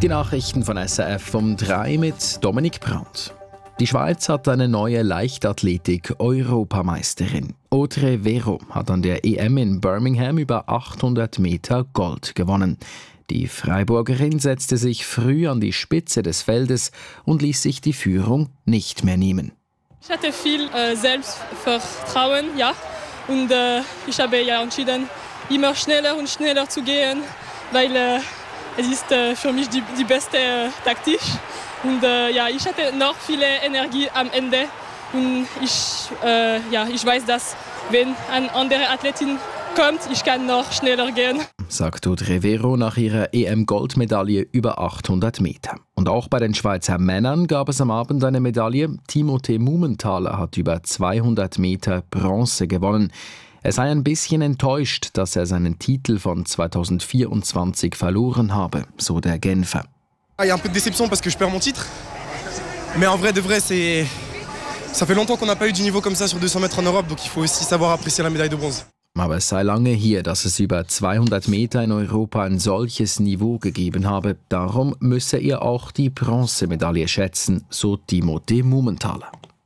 Die Nachrichten von SRF um 3 mit Dominik Brandt. Die Schweiz hat eine neue Leichtathletik-Europameisterin. Audrey Vero hat an der EM in Birmingham über 800 Meter Gold gewonnen. Die Freiburgerin setzte sich früh an die Spitze des Feldes und ließ sich die Führung nicht mehr nehmen. Ich hatte viel Selbstvertrauen, ja. Und ich habe entschieden, immer schneller und schneller zu gehen, weil es ist für mich die beste Taktik. Und ich hatte noch viel Energie am Ende. Und ich weiß, dass wenn eine andere Athletin kommt, ich kann noch schneller gehen. Sagt Audrey Vero nach ihrer EM-Goldmedaille über 800 Meter. Und auch bei den Schweizer Männern gab es am Abend eine Medaille. Timothée Mumenthaler hat über 200 Meter Bronze gewonnen. Er sei ein bisschen enttäuscht, dass er seinen Titel von 2024 verloren habe, so der Genfer. Il y a un peu de déception parce que je perds mon titre. Mais en vrai de vrai, ça fait longtemps qu'on n'a pas eu du niveau comme ça sur 200 mètres en Europe, donc il faut aussi savoir apprécier la médaille de bronze. Aber es sei lange her, dass es über 200 Meter in Europa ein solches Niveau gegeben habe. Darum müsse er auch die Bronzemedaille schätzen, so Timothée Mumenthaler.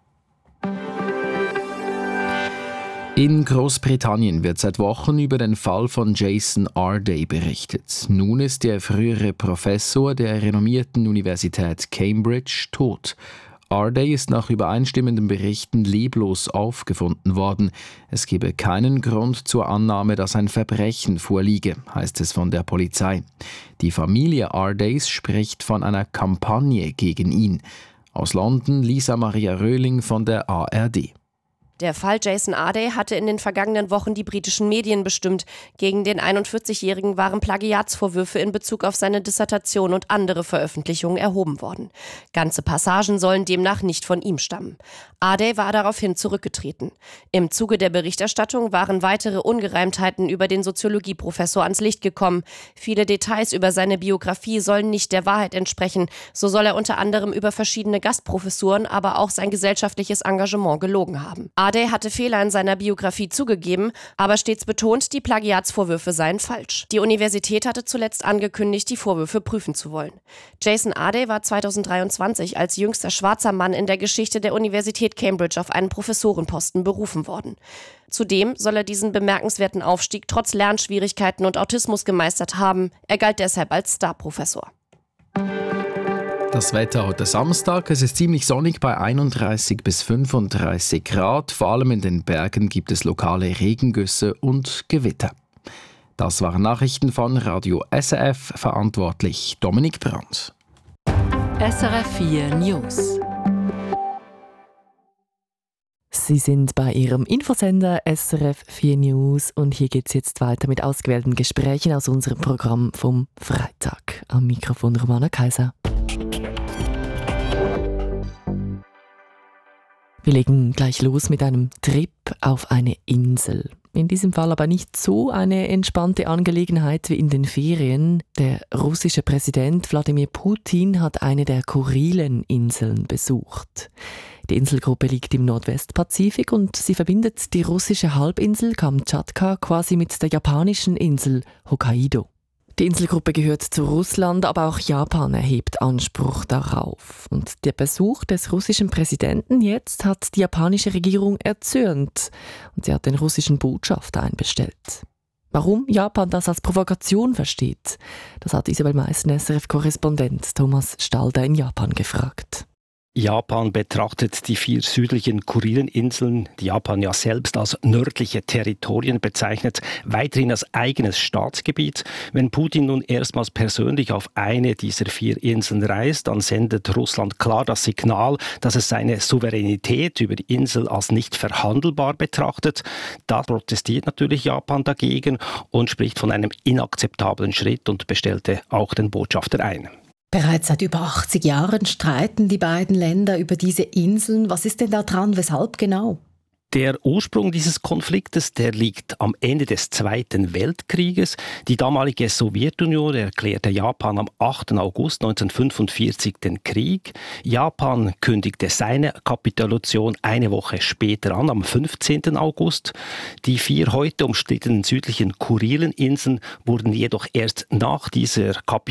In Großbritannien wird seit Wochen über den Fall von Jason Arday berichtet. Nun ist der frühere Professor der renommierten Universität Cambridge tot. Arday ist nach übereinstimmenden Berichten leblos aufgefunden worden. Es gebe keinen Grund zur Annahme, dass ein Verbrechen vorliege, heißt es von der Polizei. Die Familie Ardays spricht von einer Kampagne gegen ihn. Aus London Lisa Maria Röhling von der ARD. Der Fall Jason Arday hatte in den vergangenen Wochen die britischen Medien bestimmt. Gegen den 41-Jährigen waren Plagiatsvorwürfe in Bezug auf seine Dissertation und andere Veröffentlichungen erhoben worden. Ganze Passagen sollen demnach nicht von ihm stammen. Arday war daraufhin zurückgetreten. Im Zuge der Berichterstattung waren weitere Ungereimtheiten über den Soziologieprofessor ans Licht gekommen. Viele Details über seine Biografie sollen nicht der Wahrheit entsprechen. So soll er unter anderem über verschiedene Gastprofessuren, aber auch sein gesellschaftliches Engagement gelogen haben. Arday hatte Fehler in seiner Biografie zugegeben, aber stets betont, die Plagiatsvorwürfe seien falsch. Die Universität hatte zuletzt angekündigt, die Vorwürfe prüfen zu wollen. Jason Arday war 2023 als jüngster schwarzer Mann in der Geschichte der Universität Cambridge auf einen Professorenposten berufen worden. Zudem soll er diesen bemerkenswerten Aufstieg trotz Lernschwierigkeiten und Autismus gemeistert haben. Er galt deshalb als Starprofessor. Das Wetter heute Samstag, es ist ziemlich sonnig bei 31 bis 35 Grad. Vor allem in den Bergen gibt es lokale Regengüsse und Gewitter. Das waren Nachrichten von Radio SRF, verantwortlich Dominik Brandt. SRF 4 News. Sie sind bei Ihrem Infosender SRF 4 News und hier geht es jetzt weiter mit ausgewählten Gesprächen aus unserem Programm vom Freitag. Am Mikrofon Romana Kaiser. Wir legen gleich los mit einem Trip auf eine Insel. In diesem Fall aber nicht so eine entspannte Angelegenheit wie in den Ferien. Der russische Präsident Wladimir Putin hat eine der Kurileninseln besucht. Die Inselgruppe liegt im Nordwestpazifik und sie verbindet die russische Halbinsel Kamtschatka quasi mit der japanischen Insel Hokkaido. Die Inselgruppe gehört zu Russland, aber auch Japan erhebt Anspruch darauf. Und der Besuch des russischen Präsidenten jetzt hat die japanische Regierung erzürnt und sie hat den russischen Botschafter einbestellt. Warum Japan das als Provokation versteht, das hat Isabel Meissen, SRF-Korrespondent Thomas Stalder in Japan gefragt. Japan betrachtet die 4 südlichen Kurileninseln, die Japan ja selbst als nördliche Territorien bezeichnet, weiterhin als eigenes Staatsgebiet. Wenn Putin nun erstmals persönlich auf eine dieser 4 Inseln reist, dann sendet Russland klar das Signal, dass es seine Souveränität über die Insel als nicht verhandelbar betrachtet. Da protestiert natürlich Japan dagegen und spricht von einem inakzeptablen Schritt und bestellte auch den Botschafter ein. Bereits seit über 80 Jahren streiten die beiden Länder über diese Inseln. Was ist denn da dran? Weshalb genau? Der Ursprung dieses Konfliktes, der liegt am Ende des Zweiten Weltkrieges. Die damalige Sowjetunion erklärte Japan am 8. August 1945 den Krieg. Japan kündigte seine Kapitulation eine Woche später an, am 15. August. Die 4 heute umstrittenen südlichen Kurileninseln wurden jedoch erst nach dieser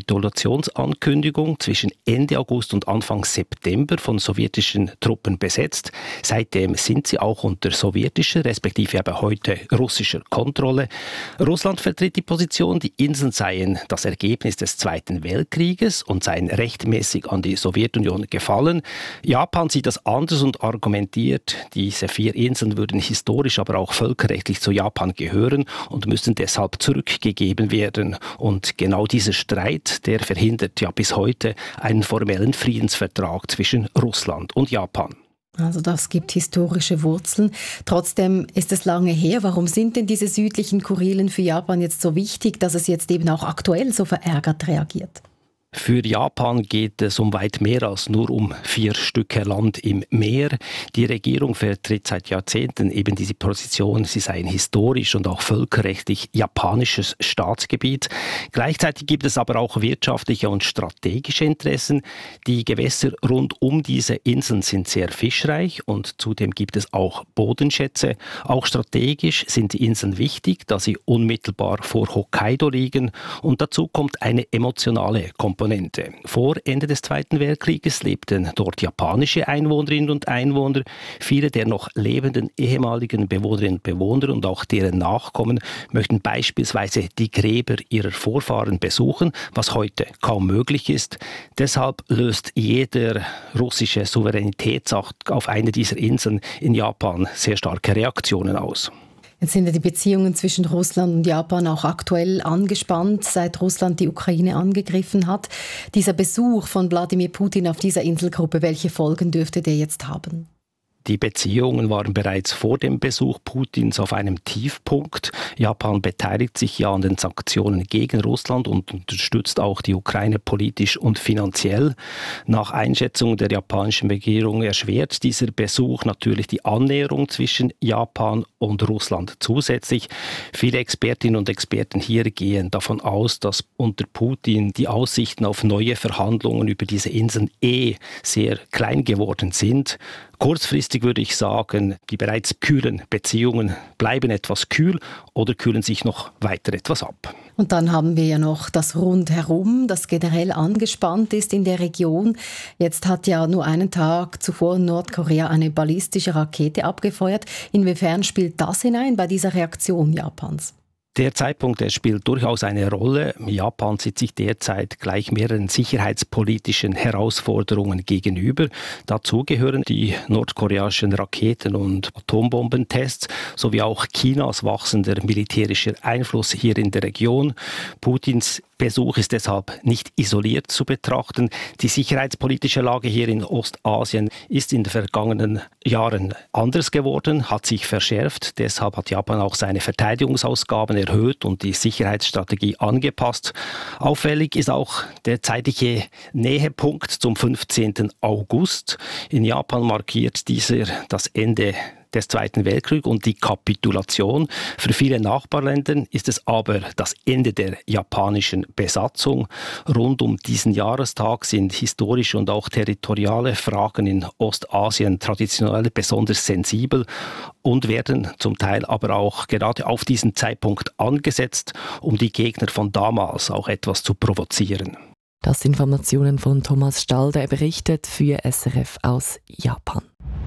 Kapitulationsankündigung zwischen Ende August und Anfang September von sowjetischen Truppen besetzt. Seitdem sind sie auch unter sowjetischer, respektive aber heute russischer Kontrolle. Russland vertritt die Position, die Inseln seien das Ergebnis des Zweiten Weltkrieges und seien rechtmäßig an die Sowjetunion gefallen. Japan sieht das anders und argumentiert, diese 4 Inseln würden historisch, aber auch völkerrechtlich zu Japan gehören und müssen deshalb zurückgegeben werden. Und genau dieser Streit, der verhindert ja bis heute einen formellen Friedensvertrag zwischen Russland und Japan. Also das gibt historische Wurzeln. Trotzdem ist es lange her. Warum sind denn diese südlichen Kurilen für Japan jetzt so wichtig, dass es jetzt eben auch aktuell so verärgert reagiert? Für Japan geht es um weit mehr als nur um 4 Stücke Land im Meer. Die Regierung vertritt seit Jahrzehnten eben diese Position, sie seien historisch und auch völkerrechtlich japanisches Staatsgebiet. Gleichzeitig gibt es aber auch wirtschaftliche und strategische Interessen. Die Gewässer rund um diese Inseln sind sehr fischreich und zudem gibt es auch Bodenschätze. Auch strategisch sind die Inseln wichtig, da sie unmittelbar vor Hokkaido liegen. Und dazu kommt eine emotionale Komponente. Vor Ende des Zweiten Weltkrieges lebten dort japanische Einwohnerinnen und Einwohner. Viele der noch lebenden ehemaligen Bewohnerinnen und Bewohner und auch deren Nachkommen möchten beispielsweise die Gräber ihrer Vorfahren besuchen, was heute kaum möglich ist. Deshalb löst jeder russische Souveränitätsakt auf einer dieser Inseln in Japan sehr starke Reaktionen aus. Jetzt sind ja die Beziehungen zwischen Russland und Japan auch aktuell angespannt, seit Russland die Ukraine angegriffen hat. Dieser Besuch von Wladimir Putin auf dieser Inselgruppe, welche Folgen dürfte der jetzt haben? Die Beziehungen waren bereits vor dem Besuch Putins auf einem Tiefpunkt. Japan beteiligt sich ja an den Sanktionen gegen Russland und unterstützt auch die Ukraine politisch und finanziell. Nach Einschätzung der japanischen Regierung erschwert dieser Besuch natürlich die Annäherung zwischen Japan und Russland zusätzlich. Viele Expertinnen und Experten hier gehen davon aus, dass unter Putin die Aussichten auf neue Verhandlungen über diese Inseln sehr klein geworden sind. Kurzfristig würde ich sagen, die bereits kühlen Beziehungen bleiben etwas kühl oder kühlen sich noch weiter etwas ab. Und dann haben wir ja noch das Rundherum, das generell angespannt ist in der Region. Jetzt hat ja nur einen Tag zuvor Nordkorea eine ballistische Rakete abgefeuert. Inwiefern spielt das hinein bei dieser Reaktion Japans? Der Zeitpunkt, der spielt durchaus eine Rolle. Japan sieht sich derzeit gleich mehreren sicherheitspolitischen Herausforderungen gegenüber. Dazu gehören die nordkoreanischen Raketen- und Atombombentests sowie auch Chinas wachsender militärischer Einfluss hier in der Region. Putins Besuch ist deshalb nicht isoliert zu betrachten. Die sicherheitspolitische Lage hier in Ostasien ist in den vergangenen Jahren anders geworden, hat sich verschärft. Deshalb hat Japan auch seine Verteidigungsausgaben erhöht und die Sicherheitsstrategie angepasst. Auffällig ist auch der zeitliche Nähepunkt zum 15. August. In Japan markiert dieser das Ende des Zweiten Weltkriegs und die Kapitulation. Für viele Nachbarländer ist es aber das Ende der japanischen Besatzung. Rund um diesen Jahrestag sind historische und auch territoriale Fragen in Ostasien traditionell besonders sensibel und werden zum Teil aber auch gerade auf diesen Zeitpunkt angesetzt, um die Gegner von damals auch etwas zu provozieren. Das sind Informationen von Thomas Stall, der berichtet für SRF aus Japan.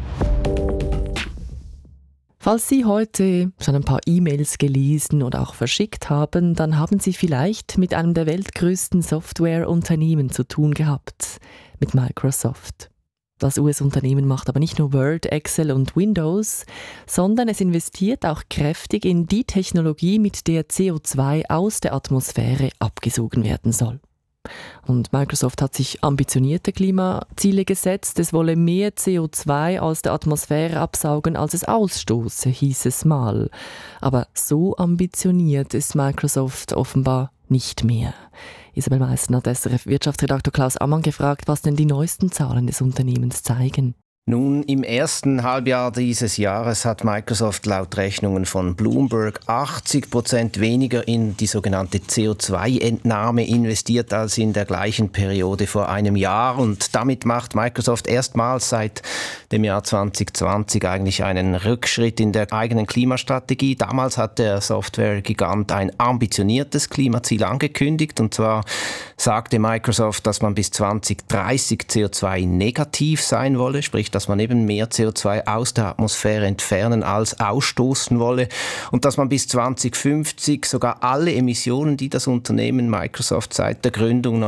Falls Sie heute schon ein paar E-Mails gelesen oder auch verschickt haben, dann haben Sie vielleicht mit einem der weltgrößten Softwareunternehmen zu tun gehabt, mit Microsoft. Das US-Unternehmen macht aber nicht nur Word, Excel und Windows, sondern es investiert auch kräftig in die Technologie, mit der CO2 aus der Atmosphäre abgesogen werden soll. Und Microsoft hat sich ambitionierte Klimaziele gesetzt. Es wolle mehr CO2 aus der Atmosphäre absaugen, als es ausstoße, hieß es mal. Aber so ambitioniert ist Microsoft offenbar nicht mehr. Isabel Meissen hat SRF-Wirtschaftsredaktor Klaus Ammann gefragt, was denn die neuesten Zahlen des Unternehmens zeigen. Nun, im ersten Halbjahr dieses Jahres hat Microsoft laut Rechnungen von Bloomberg 80% weniger in die sogenannte CO2-Entnahme investiert als in der gleichen Periode vor einem Jahr. Und damit macht Microsoft erstmals seit dem Jahr 2020 eigentlich einen Rückschritt in der eigenen Klimastrategie. Damals hat der Software-Gigant ein ambitioniertes Klimaziel angekündigt. Und zwar sagte Microsoft, dass man bis 2030 CO2-negativ sein wolle, sprich, dass man eben mehr CO2 aus der Atmosphäre entfernen als ausstoßen wolle und dass man bis 2050 sogar alle Emissionen, die das Unternehmen Microsoft seit der Gründung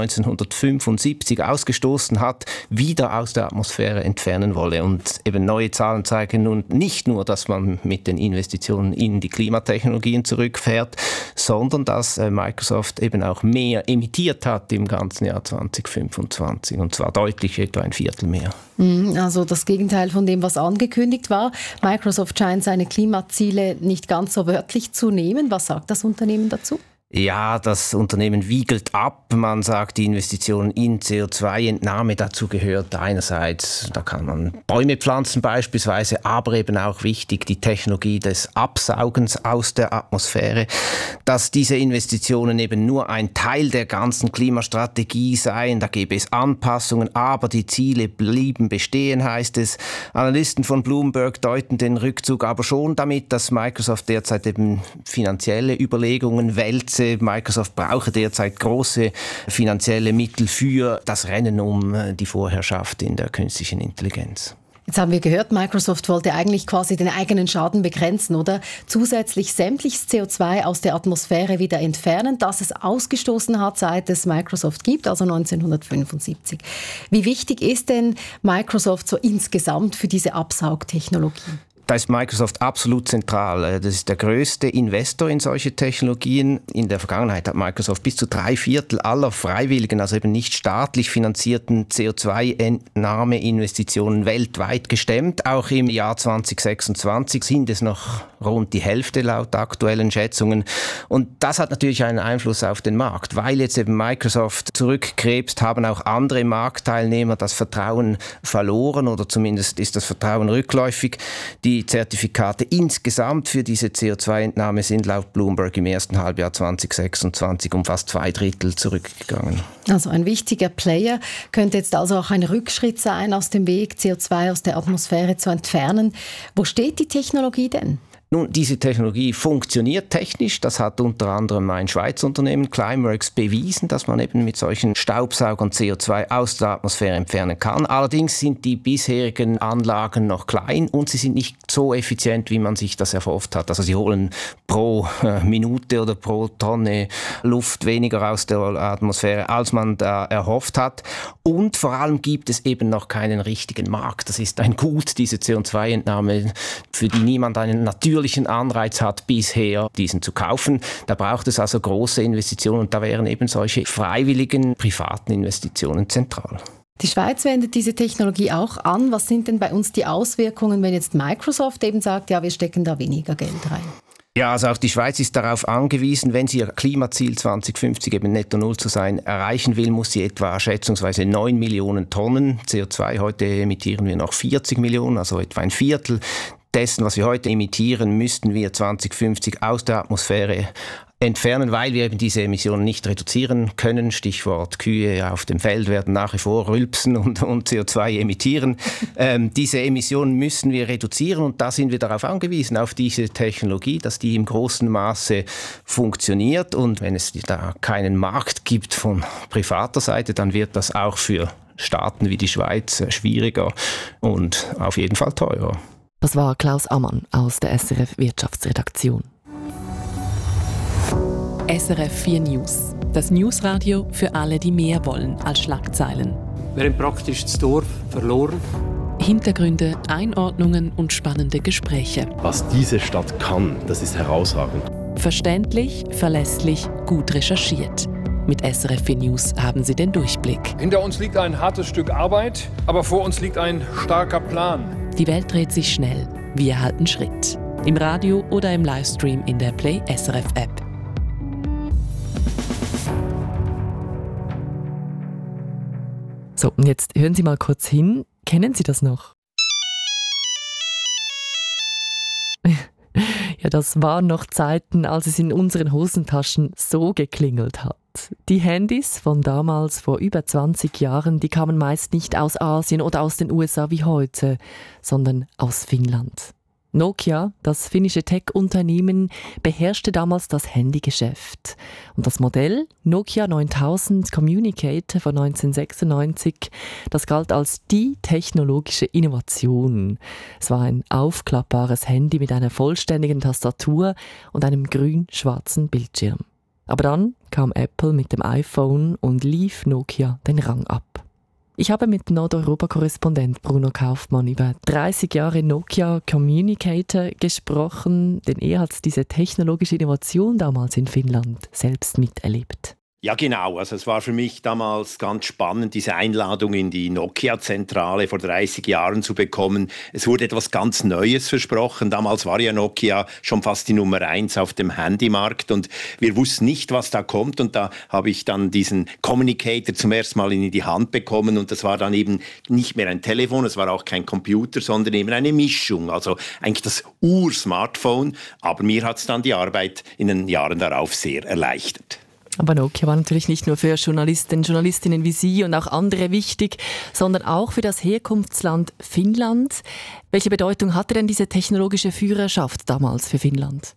1975 ausgestoßen hat, wieder aus der Atmosphäre entfernen wolle. Und eben neue Zahlen zeigen nun nicht nur, dass man mit den Investitionen in die Klimatechnologien zurückfährt, sondern dass Microsoft eben auch mehr emittiert hat im ganzen Jahr 2025 und zwar deutlich, etwa ein Viertel mehr. Also das Gegenteil von dem, was angekündigt war. Microsoft scheint seine Klimaziele nicht ganz so wörtlich zu nehmen. Was sagt das Unternehmen dazu? Ja, das Unternehmen wiegelt ab. Man sagt, die Investitionen in CO2-Entnahme, dazu gehört einerseits, da kann man Bäume pflanzen beispielsweise, aber eben auch wichtig die Technologie des Absaugens aus der Atmosphäre. Dass diese Investitionen eben nur ein Teil der ganzen Klimastrategie seien, da gäbe es Anpassungen, aber die Ziele blieben bestehen, heißt es. Analysten von Bloomberg deuten den Rückzug aber schon damit, dass Microsoft derzeit eben finanzielle Überlegungen wälzt. Microsoft brauche derzeit große finanzielle Mittel für das Rennen um die Vorherrschaft in der künstlichen Intelligenz. Jetzt haben wir gehört, Microsoft wollte eigentlich quasi den eigenen Schaden begrenzen, oder? Zusätzlich sämtliches CO2 aus der Atmosphäre wieder entfernen, das es ausgestoßen hat, seit es Microsoft gibt, also 1975. Wie wichtig ist denn Microsoft so insgesamt für diese Absaugtechnologie? Da ist Microsoft absolut zentral. Das ist der größte Investor in solche Technologien. In der Vergangenheit hat Microsoft bis zu 3/4 aller freiwilligen, also eben nicht staatlich finanzierten CO2-Entnahmeinvestitionen weltweit gestemmt. Auch im Jahr 2026 sind es noch rund die Hälfte laut aktuellen Schätzungen. Und das hat natürlich einen Einfluss auf den Markt. Weil jetzt eben Microsoft zurückkrebst, haben auch andere Marktteilnehmer das Vertrauen verloren oder zumindest ist das Vertrauen rückläufig. Die Zertifikate insgesamt für diese CO2-Entnahme sind laut Bloomberg im ersten Halbjahr 2026 um fast 2/3 zurückgegangen. Also ein wichtiger Player könnte jetzt also auch ein Rückschritt sein, aus dem Weg CO2 aus der Atmosphäre zu entfernen. Wo steht die Technologie denn? Nun, diese Technologie funktioniert technisch. Das hat unter anderem ein Schweizer Unternehmen, Climeworks, bewiesen, dass man eben mit solchen Staubsaugern CO2 aus der Atmosphäre entfernen kann. Allerdings sind die bisherigen Anlagen noch klein und sie sind nicht so effizient, wie man sich das erhofft hat. Also sie holen pro Minute oder pro Tonne Luft weniger aus der Atmosphäre, als man da erhofft hat. Und vor allem gibt es eben noch keinen richtigen Markt. Das ist ein Gut, diese CO2-Entnahme, für die niemand einen natürlichen Anreiz hat bisher, diesen zu kaufen. Da braucht es also große Investitionen und da wären eben solche freiwilligen privaten Investitionen zentral. Die Schweiz wendet diese Technologie auch an. Was sind denn bei uns die Auswirkungen, wenn jetzt Microsoft eben sagt, ja, wir stecken da weniger Geld rein? Ja, also auch die Schweiz ist darauf angewiesen, wenn sie ihr Klimaziel 2050 eben netto null zu sein erreichen will, muss sie etwa schätzungsweise 9 Millionen Tonnen CO2, heute emittieren wir noch 40 Millionen, also etwa ein Viertel dessen, was wir heute emittieren, müssten wir 2050 aus der Atmosphäre entfernen, weil wir eben diese Emissionen nicht reduzieren können. Stichwort Kühe auf dem Feld werden nach wie vor rülpsen und CO2 emittieren. Diese Emissionen müssen wir reduzieren und da sind wir darauf angewiesen, auf diese Technologie, dass die im großen Maße funktioniert. Und wenn es da keinen Markt gibt von privater Seite, dann wird das auch für Staaten wie die Schweiz schwieriger und auf jeden Fall teurer. Das war Klaus Ammann aus der SRF Wirtschaftsredaktion. SRF 4 News. Das Newsradio für alle, die mehr wollen als Schlagzeilen. Wir haben praktisch das Dorf verloren. Hintergründe, Einordnungen und spannende Gespräche. Was diese Stadt kann, das ist herausragend. Verständlich, verlässlich, gut recherchiert. Mit SRF 4 News haben Sie den Durchblick. Hinter uns liegt ein hartes Stück Arbeit, aber vor uns liegt ein starker Plan. Die Welt dreht sich schnell. Wir halten Schritt. Im Radio oder im Livestream in der Play SRF App. So, und jetzt hören Sie mal kurz hin. Kennen Sie das noch? Ja, das waren noch Zeiten, als es in unseren Hosentaschen so geklingelt hat. Die Handys von damals, vor über 20 Jahren, die kamen meist nicht aus Asien oder aus den USA wie heute, sondern aus Finnland. Nokia, das finnische Tech-Unternehmen, beherrschte damals das Handygeschäft. Und das Modell Nokia 9000 Communicator von 1996, das galt als die technologische Innovation. Es war ein aufklappbares Handy mit einer vollständigen Tastatur und einem grün-schwarzen Bildschirm. Aber dann kam Apple mit dem iPhone und lief Nokia den Rang ab. Ich habe mit Nordeuropa-Korrespondent Bruno Kaufmann über 30 Jahre Nokia Communicator gesprochen, denn er hat diese technologische Innovation damals in Finnland selbst miterlebt. Ja, genau. Also es war für mich damals ganz spannend, diese Einladung in die Nokia-Zentrale vor 30 Jahren zu bekommen. Es wurde etwas ganz Neues versprochen. Damals war ja Nokia schon fast die Nummer 1 auf dem Handymarkt und wir wussten nicht, was da kommt. Und da habe ich dann diesen Communicator zum ersten Mal in die Hand bekommen und das war dann eben nicht mehr ein Telefon, es war auch kein Computer, sondern eben eine Mischung. Also eigentlich das Ur-Smartphone. Aber mir hat es dann die Arbeit in den Jahren darauf sehr erleichtert. Aber Nokia war natürlich nicht nur für Journalistinnen wie Sie und auch andere wichtig, sondern auch für das Herkunftsland Finnland. Welche Bedeutung hatte denn diese technologische Führerschaft damals für Finnland?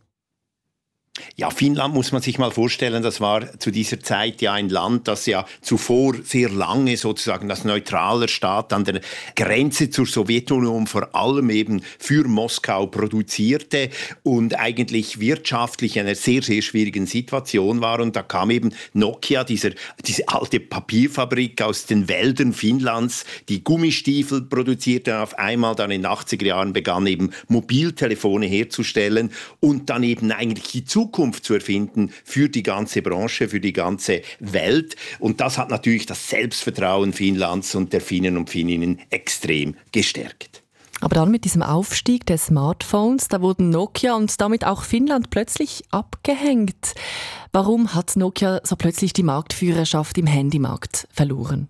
Ja, Finnland muss man sich mal vorstellen, das war zu dieser Zeit ja ein Land, das ja zuvor sehr lange sozusagen als neutraler Staat an der Grenze zur Sowjetunion vor allem eben für Moskau produzierte und eigentlich wirtschaftlich in einer sehr, sehr schwierigen Situation war. Und da kam eben Nokia, diese alte Papierfabrik aus den Wäldern Finnlands, die Gummistiefel produzierte auf einmal, dann in den 80er Jahren begann eben Mobiltelefone herzustellen und dann eben eigentlich die Zukunft zu erfinden für die ganze Branche, für die ganze Welt. Und das hat natürlich das Selbstvertrauen Finnlands und der Finnen und Finninnen extrem gestärkt. Aber dann mit diesem Aufstieg der Smartphones, da wurden Nokia und damit auch Finnland plötzlich abgehängt. Warum hat Nokia so plötzlich die Marktführerschaft im Handymarkt verloren?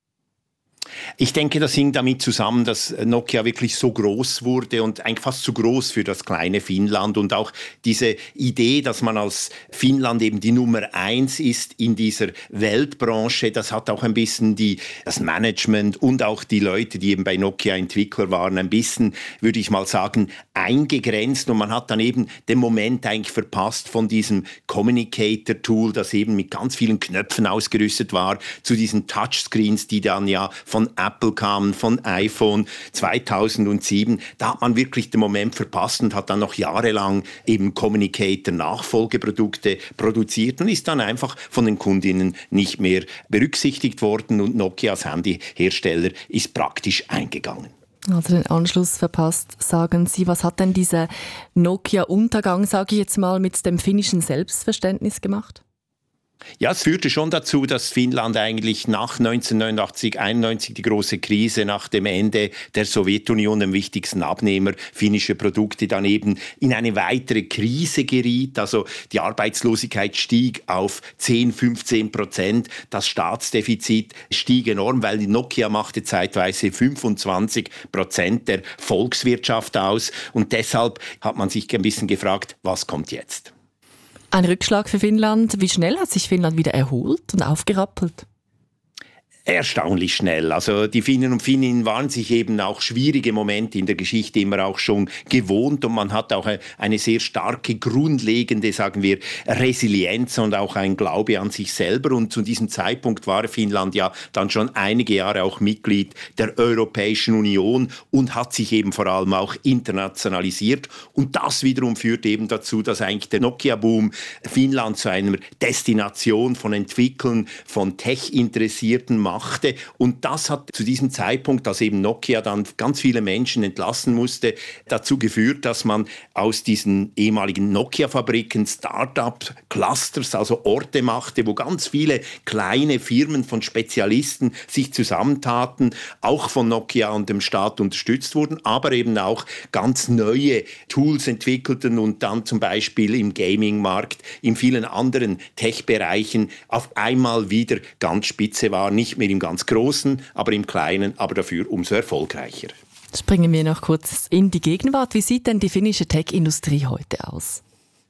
Ich denke, das hing damit zusammen, dass Nokia wirklich so groß wurde und eigentlich fast zu groß für das kleine Finnland und auch diese Idee, dass man als Finnland eben die Nummer 1 ist in dieser Weltbranche, das hat auch ein bisschen das Management und auch die Leute, die eben bei Nokia Entwickler waren, ein bisschen, würde ich mal sagen, eingegrenzt und man hat dann eben den Moment eigentlich verpasst von diesem Communicator-Tool, das eben mit ganz vielen Knöpfen ausgerüstet war, zu diesen Touchscreens, die dann ja von Apple kamen, von iPhone 2007. Da hat man wirklich den Moment verpasst und hat dann noch jahrelang eben Communicator-Nachfolgeprodukte produziert und ist dann einfach von den Kundinnen nicht mehr berücksichtigt worden und Nokia als Handyhersteller ist praktisch eingegangen. Also den Anschluss verpasst, sagen Sie. Was hat denn dieser Nokia-Untergang, sage ich jetzt mal, mit dem finnischen Selbstverständnis gemacht? Ja, es führte schon dazu, dass Finnland eigentlich nach 1989, 91 die große Krise nach dem Ende der Sowjetunion, dem wichtigsten Abnehmer finnischer Produkte, dann eben in eine weitere Krise geriet. Also die Arbeitslosigkeit stieg auf 10-15%. Das Staatsdefizit stieg enorm, weil die Nokia machte zeitweise 25% der Volkswirtschaft aus. Und deshalb hat man sich ein bisschen gefragt, was kommt jetzt? Ein Rückschlag für Finnland. Wie schnell hat sich Finnland wieder erholt und aufgerappelt? Erstaunlich schnell. Also die Finnen und Finninnen waren sich eben auch schwierige Momente in der Geschichte immer auch schon gewohnt und man hat auch eine sehr starke, grundlegende, sagen wir, Resilienz und auch ein Glaube an sich selber und zu diesem Zeitpunkt war Finnland ja dann schon einige Jahre auch Mitglied der Europäischen Union und hat sich eben vor allem auch internationalisiert und das wiederum führt eben dazu, dass eigentlich der Nokia-Boom Finnland zu einer Destination von Entwicklern, von Tech-Interessierten machte. Und das hat zu diesem Zeitpunkt, als eben Nokia dann ganz viele Menschen entlassen musste, dazu geführt, dass man aus diesen ehemaligen Nokia-Fabriken Start-up-Clusters, also Orte machte, wo ganz viele kleine Firmen von Spezialisten sich zusammentaten, auch von Nokia und dem Staat unterstützt wurden, aber eben auch ganz neue Tools entwickelten und dann zum Beispiel im Gaming-Markt, in vielen anderen Tech-Bereichen auf einmal wieder ganz spitze war, nicht mehr im ganz Großen, aber im Kleinen, aber dafür umso erfolgreicher. Springen wir noch kurz in die Gegenwart. Wie sieht denn die finnische Tech-Industrie heute aus?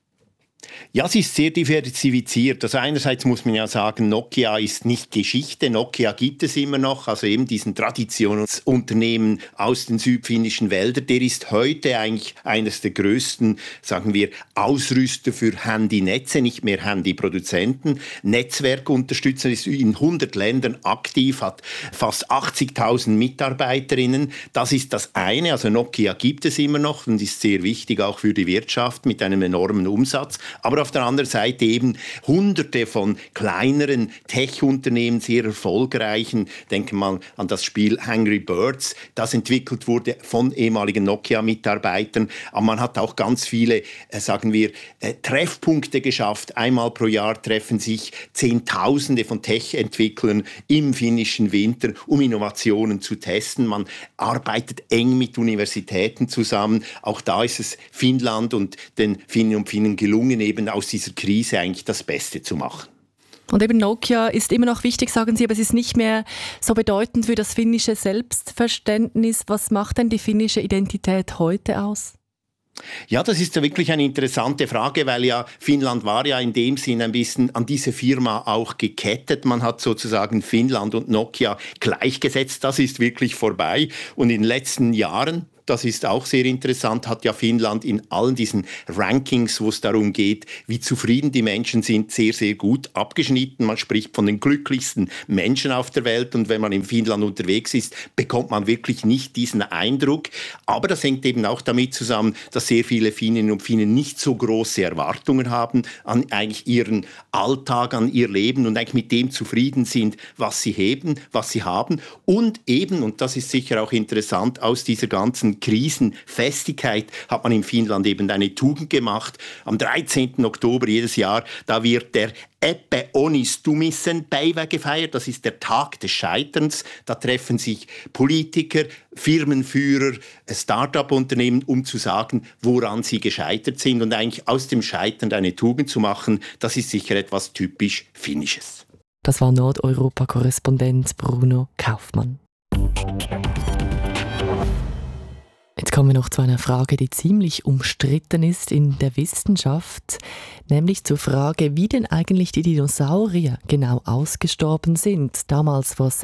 Ja, sie ist sehr diversifiziert. Also einerseits muss man ja sagen, Nokia ist nicht Geschichte. Nokia gibt es immer noch, also eben diesen Traditionsunternehmen aus den südfinnischen Wäldern. Der ist heute eigentlich eines der größten, sagen wir, Ausrüster für Handynetze, nicht mehr Handyproduzenten. Netzwerkunterstützer, ist in 100 Ländern aktiv, hat fast 80.000 Mitarbeiterinnen. Das ist das eine. Also Nokia gibt es immer noch und ist sehr wichtig auch für die Wirtschaft mit einem enormen Umsatz. Aber auf der anderen Seite eben Hunderte von kleineren Tech-Unternehmen, sehr erfolgreichen. Denken wir mal an das Spiel Angry Birds, das entwickelt wurde von ehemaligen Nokia-Mitarbeitern. Aber man hat auch ganz viele, sagen wir, Treffpunkte geschafft. Einmal pro Jahr treffen sich Zehntausende von Tech-Entwicklern im finnischen Winter, um Innovationen zu testen. Man arbeitet eng mit Universitäten zusammen. Auch da ist es Finnland und den Finnen und Finnen gelungen, eben aus dieser Krise eigentlich das Beste zu machen. Und eben Nokia ist immer noch wichtig, sagen Sie, aber es ist nicht mehr so bedeutend für das finnische Selbstverständnis. Was macht denn die finnische Identität heute aus? Ja, das ist ja wirklich eine interessante Frage, weil ja Finnland war ja in dem Sinn ein bisschen an diese Firma auch gekettet. Man hat sozusagen Finnland und Nokia gleichgesetzt. Das ist wirklich vorbei. Und in den letzten Jahren, das ist auch sehr interessant, hat ja Finnland in allen diesen Rankings, wo es darum geht, wie zufrieden die Menschen sind, sehr, sehr gut abgeschnitten. Man spricht von den glücklichsten Menschen auf der Welt und wenn man in Finnland unterwegs ist, bekommt man wirklich nicht diesen Eindruck. Aber das hängt eben auch damit zusammen, dass sehr viele Finnen und Finnen nicht so große Erwartungen haben an eigentlich ihren Alltag, an ihr Leben und eigentlich mit dem zufrieden sind, was sie haben und eben, und das ist sicher auch interessant, aus dieser ganzen Krisenfestigkeit hat man in Finnland eben eine Tugend gemacht. Am 13. Oktober jedes Jahr, da wird der Eppe Onnistumisen Päivä gefeiert. Das ist der Tag des Scheiterns. Da treffen sich Politiker, Firmenführer, Start-up-Unternehmen, um zu sagen, woran sie gescheitert sind. Und eigentlich aus dem Scheitern eine Tugend zu machen, das ist sicher etwas typisch Finnisches. Das war Nordeuropa-Korrespondent Bruno Kaufmann. Jetzt kommen wir noch zu einer Frage, die ziemlich umstritten ist in der Wissenschaft, nämlich zur Frage, wie denn eigentlich die Dinosaurier genau ausgestorben sind, damals vor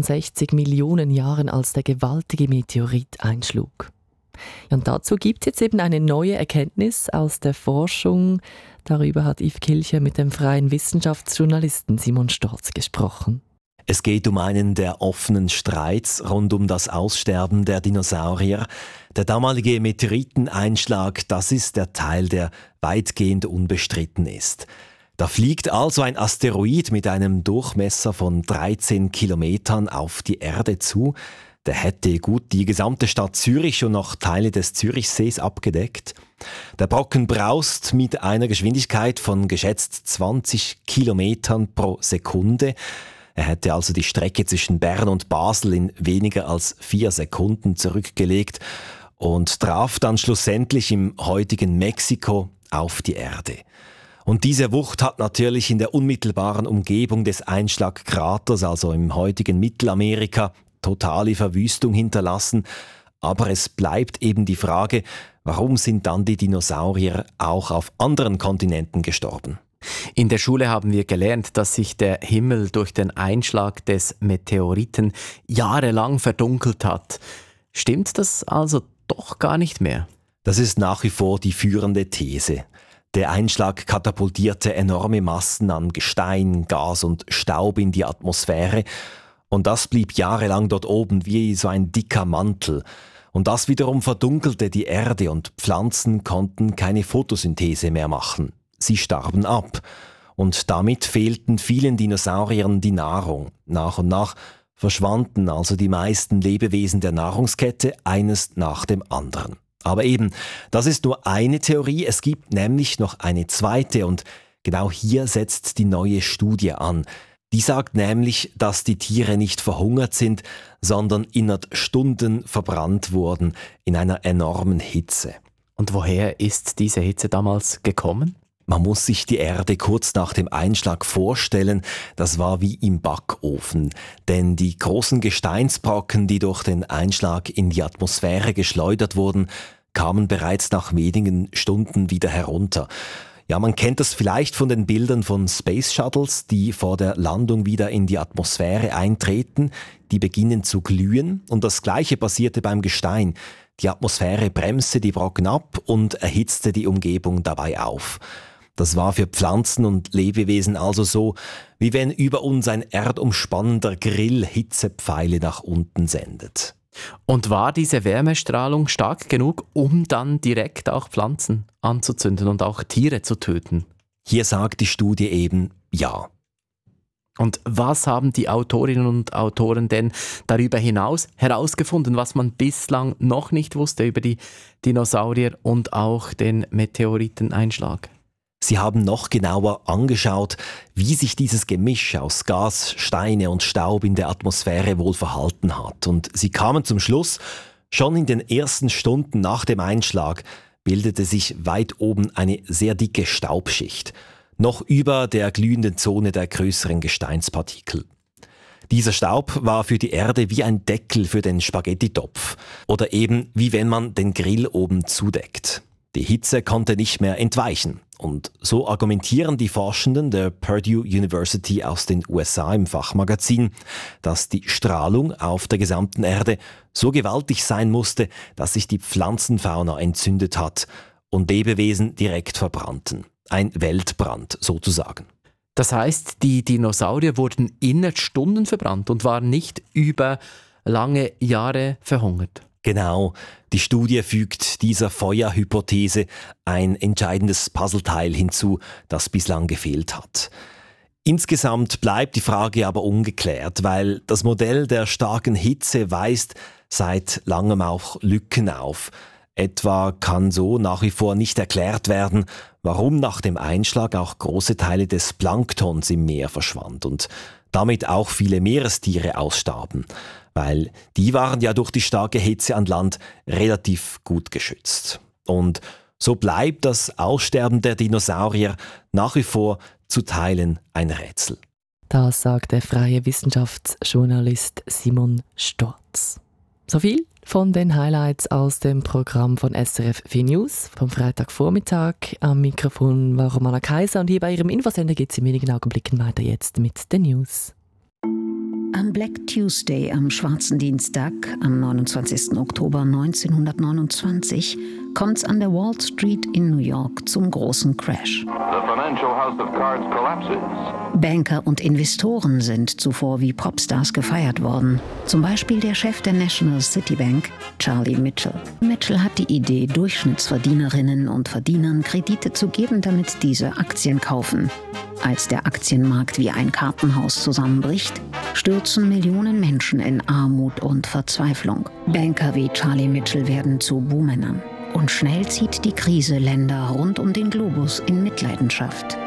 66 Millionen Jahren, als der gewaltige Meteorit einschlug. Und dazu gibt es jetzt eben eine neue Erkenntnis aus der Forschung. Darüber hat Yves Kilcher mit dem freien Wissenschaftsjournalisten Simon Storz gesprochen. Es geht um einen der offenen Streits rund um das Aussterben der Dinosaurier. Der damalige Meteoriteneinschlag, das ist der Teil, der weitgehend unbestritten ist. Da fliegt also ein Asteroid mit einem Durchmesser von 13 Kilometern auf die Erde zu. Der hätte gut die gesamte Stadt Zürich und noch Teile des Zürichsees abgedeckt. Der Brocken braust mit einer Geschwindigkeit von geschätzt 20 Kilometern pro Sekunde. Er hätte also die Strecke zwischen Bern und Basel in weniger als 4 Sekunden zurückgelegt und traf dann schlussendlich im heutigen Mexiko auf die Erde. Und diese Wucht hat natürlich in der unmittelbaren Umgebung des Einschlagkraters, also im heutigen Mittelamerika, totale Verwüstung hinterlassen. Aber es bleibt eben die Frage, warum sind dann die Dinosaurier auch auf anderen Kontinenten gestorben? In der Schule haben wir gelernt, dass sich der Himmel durch den Einschlag des Meteoriten jahrelang verdunkelt hat. Stimmt das also doch gar nicht mehr? Das ist nach wie vor die führende These. Der Einschlag katapultierte enorme Massen an Gestein, Gas und Staub in die Atmosphäre. Und das blieb jahrelang dort oben wie so ein dicker Mantel. Und das wiederum verdunkelte die Erde und Pflanzen konnten keine Photosynthese mehr machen. Sie starben ab. Und damit fehlten vielen Dinosauriern die Nahrung. Nach und nach verschwanden also die meisten Lebewesen der Nahrungskette eines nach dem anderen. Aber eben, das ist nur eine Theorie, es gibt nämlich noch eine zweite und genau hier setzt die neue Studie an. Die sagt nämlich, dass die Tiere nicht verhungert sind, sondern innerhalb Stunden verbrannt wurden in einer enormen Hitze. Und woher ist diese Hitze damals gekommen? Man muss sich die Erde kurz nach dem Einschlag vorstellen, das war wie im Backofen. Denn die großen Gesteinsbrocken, die durch den Einschlag in die Atmosphäre geschleudert wurden, kamen bereits nach wenigen Stunden wieder herunter. Ja, man kennt das vielleicht von den Bildern von Space Shuttles, die vor der Landung wieder in die Atmosphäre eintreten, die beginnen zu glühen. Und das Gleiche passierte beim Gestein. Die Atmosphäre bremste die Brocken ab und erhitzte die Umgebung dabei auf. Das war für Pflanzen und Lebewesen also so, wie wenn über uns ein erdumspannender Grill Hitzepfeile nach unten sendet. Und war diese Wärmestrahlung stark genug, um dann direkt auch Pflanzen anzuzünden und auch Tiere zu töten? Hier sagt die Studie eben ja. Und was haben die Autorinnen und Autoren denn darüber hinaus herausgefunden, was man bislang noch nicht wusste über die Dinosaurier und auch den Meteoriteneinschlag? Sie haben noch genauer angeschaut, wie sich dieses Gemisch aus Gas, Steine und Staub in der Atmosphäre wohl verhalten hat. Und sie kamen zum Schluss, schon in den ersten Stunden nach dem Einschlag bildete sich weit oben eine sehr dicke Staubschicht, noch über der glühenden Zone der größeren Gesteinspartikel. Dieser Staub war für die Erde wie ein Deckel für den Spaghettitopf oder eben wie wenn man den Grill oben zudeckt. Die Hitze konnte nicht mehr entweichen. Und so argumentieren die Forschenden der Purdue University aus den USA im Fachmagazin, dass die Strahlung auf der gesamten Erde so gewaltig sein musste, dass sich die Pflanzenfauna entzündet hat und Lebewesen direkt verbrannten. Ein Weltbrand sozusagen. Das heißt, die Dinosaurier wurden innerhalb Stunden verbrannt und waren nicht über lange Jahre verhungert. Genau, die Studie fügt dieser Feuerhypothese ein entscheidendes Puzzleteil hinzu, das bislang gefehlt hat. Insgesamt bleibt die Frage aber ungeklärt, weil das Modell der starken Hitze weist seit langem auch Lücken auf. Etwa kann so nach wie vor nicht erklärt werden, warum nach dem Einschlag auch große Teile des Planktons im Meer verschwand und damit auch viele Meerestiere ausstarben, weil die waren ja durch die starke Hitze an Land relativ gut geschützt. Und so bleibt das Aussterben der Dinosaurier nach wie vor zu Teilen ein Rätsel. Das sagt der freie Wissenschaftsjournalist Simon Storz. So viel von den Highlights aus dem Programm von SRF 4 News vom Freitagvormittag. Am Mikrofon war Romana Kaiser und hier bei Ihrem Infosender geht es in wenigen Augenblicken weiter jetzt mit den News. Am Black Tuesday, am Schwarzen Dienstag, am 29. Oktober 1929, kommt es an der Wall Street in New York zum großen Crash. Banker und Investoren sind zuvor wie Popstars gefeiert worden. Zum Beispiel der Chef der National City Bank, Charlie Mitchell. Mitchell hat die Idee, Durchschnittsverdienerinnen und Verdienern Kredite zu geben, damit diese Aktien kaufen. Als der Aktienmarkt wie ein Kartenhaus zusammenbricht, stürzen Millionen Menschen in Armut und Verzweiflung. Banker wie Charlie Mitchell werden zu Buhmännern. Und schnell zieht die Krise Länder rund um den Globus in Mitleidenschaft.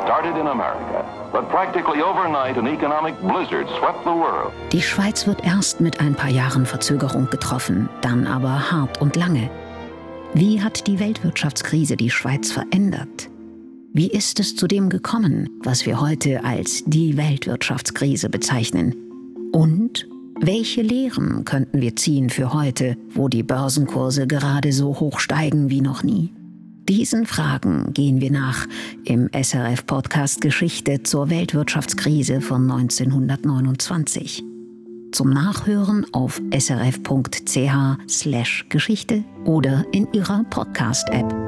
Die Schweiz wird erst mit ein paar Jahren Verzögerung getroffen, dann aber hart und lange. Wie hat die Weltwirtschaftskrise die Schweiz verändert? Wie ist es zu dem gekommen, was wir heute als die Weltwirtschaftskrise bezeichnen? Und welche Lehren könnten wir ziehen für heute, wo die Börsenkurse gerade so hoch steigen wie noch nie? Diesen Fragen gehen wir nach im SRF-Podcast Geschichte zur Weltwirtschaftskrise von 1929. Zum Nachhören auf srf.ch/Geschichte oder in Ihrer Podcast-App.